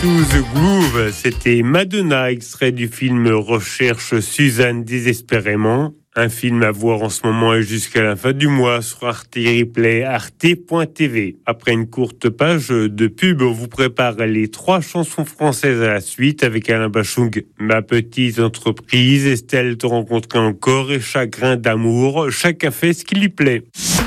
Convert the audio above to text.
to the Groove, c'était Madonna, extrait du film Recherche Suzanne désespérément. Un film à voir en ce moment et jusqu'à la fin du mois sur Arte Replay, arte.tv. Après une courte page de pub, on vous prépare les 3 chansons françaises à la suite avec Alain Bachung. Ma petite entreprise, Estelle te rencontrer encore et Chagrin d'amour. Chacun fait ce qui lui plaît.